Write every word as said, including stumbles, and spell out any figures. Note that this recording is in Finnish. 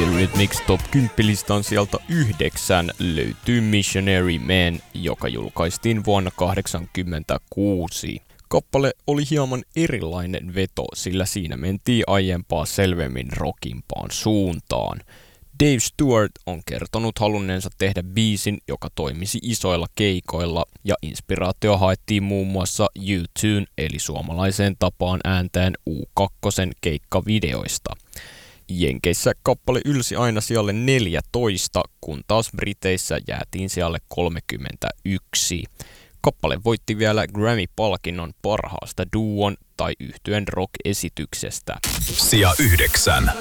Eurythmics Top kymmenen-listan sieltä yhdeksän löytyy Missionary Man, joka julkaistiin vuonna kahdeksankymmentäkuusi. Kappale oli hieman erilainen veto, sillä siinä mentiin aiempaa selvemmin rockimpaan suuntaan. Dave Stewart on kertonut halunneensa tehdä biisin, joka toimisi isoilla keikoilla, ja inspiraatio haettiin muun muassa U two:n eli suomalaiseen tapaan ääntäen U kaksi keikkavideoista. Jenkeissä kappale ylsi aina sijalle neljätoista, kun taas Briteissä jäätiin sijalle kolmekymmentäyksi. Kappale voitti vielä Grammy-palkinnon parhaasta duon tai yhtyen rock-esityksestä. Sija yhdeksän.